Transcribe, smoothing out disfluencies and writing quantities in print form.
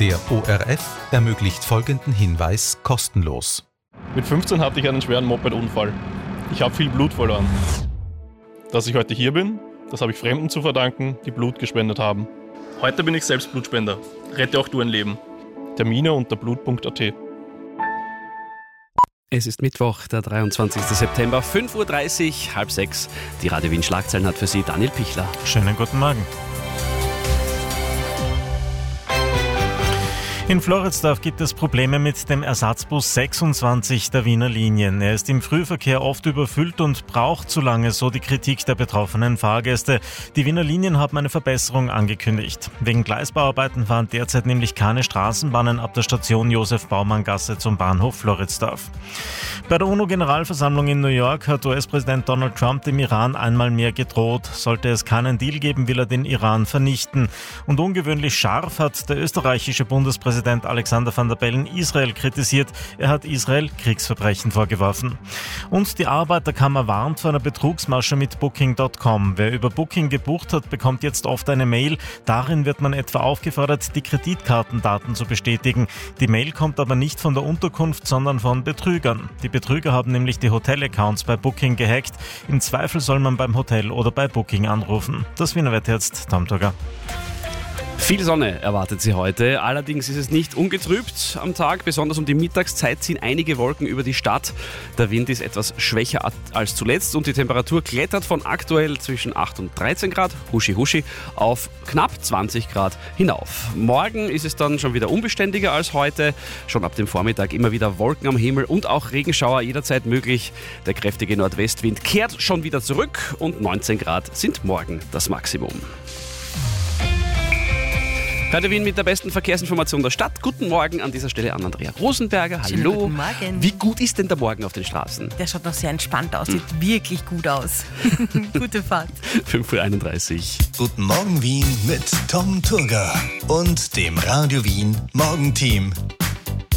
Der ORF ermöglicht folgenden Hinweis kostenlos. Mit 15 hatte ich einen schweren Mopedunfall. Ich habe viel Blut verloren. Dass ich heute hier bin, das habe ich Fremden zu verdanken, die Blut gespendet haben. Heute bin ich selbst Blutspender. Rette auch du ein Leben. Termine unter blut.at. Es ist Mittwoch, der 23. September, 5.30 Uhr, 5:30. Die Radio Wien Schlagzeilen hat für Sie Daniel Pichler. Schönen guten Morgen. In Floridsdorf gibt es Probleme mit dem Ersatzbus 26 der Wiener Linien. Er ist im Frühverkehr oft überfüllt und braucht zu lange, so die Kritik der betroffenen Fahrgäste. Die Wiener Linien haben eine Verbesserung angekündigt. Wegen Gleisbauarbeiten fahren derzeit nämlich keine Straßenbahnen ab der Station Josef-Baumann-Gasse zum Bahnhof Floridsdorf. Bei der UNO-Generalversammlung in New York hat US-Präsident Donald Trump dem Iran einmal mehr gedroht. Sollte es keinen Deal geben, will er den Iran vernichten. Und ungewöhnlich scharf hat der österreichische Bundespräsident Alexander Van der Bellen Israel kritisiert. Er hat Israel Kriegsverbrechen vorgeworfen. Und die Arbeiterkammer warnt vor einer Betrugsmasche mit Booking.com. Wer über Booking gebucht hat, bekommt jetzt oft eine Mail. Darin wird man etwa aufgefordert, die Kreditkartendaten zu bestätigen. Die Mail kommt aber nicht von der Unterkunft, sondern von Betrügern. Die Betrüger haben nämlich die Hotelaccounts bei Booking gehackt. Im Zweifel soll man beim Hotel oder bei Booking anrufen. Das Wiener Wetter jetzt, Tom Turger. Viel Sonne erwartet Sie heute, allerdings ist es nicht ungetrübt am Tag. Besonders um die Mittagszeit ziehen einige Wolken über die Stadt. Der Wind ist etwas schwächer als zuletzt und die Temperatur klettert von aktuell zwischen 8 und 13 Grad, huschi huschi, auf knapp 20 Grad hinauf. Morgen ist es dann schon wieder unbeständiger als heute. Schon ab dem Vormittag immer wieder Wolken am Himmel und auch Regenschauer jederzeit möglich. Der kräftige Nordwestwind kehrt schon wieder zurück und 19 Grad sind morgen das Maximum. Radio Wien mit der besten Verkehrsinformation der Stadt. Guten Morgen an dieser Stelle an Andrea Rosenberger. Hallo. Guten Morgen. Wie gut ist denn der Morgen auf den Straßen? Der schaut noch sehr entspannt aus, sieht wirklich gut aus. Gute Fahrt. 5.31 Uhr. Guten Morgen Wien mit Tom Turger und dem Radio Wien Morgenteam.